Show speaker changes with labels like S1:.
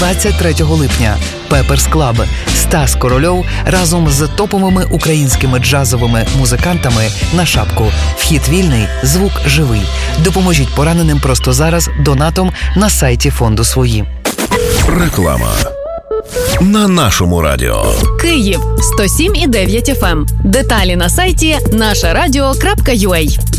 S1: 23 липня. Пеперс Клаб. Стас Корольов разом з топовими українськими джазовими музикантами на шапку. Вхід вільний, звук живий. Допоможіть пораненим просто зараз донатом на сайті фонду «Свої».
S2: Реклама на нашому радіо.
S3: Київ 107,9 FM. Деталі на сайті нашарадіо.ua.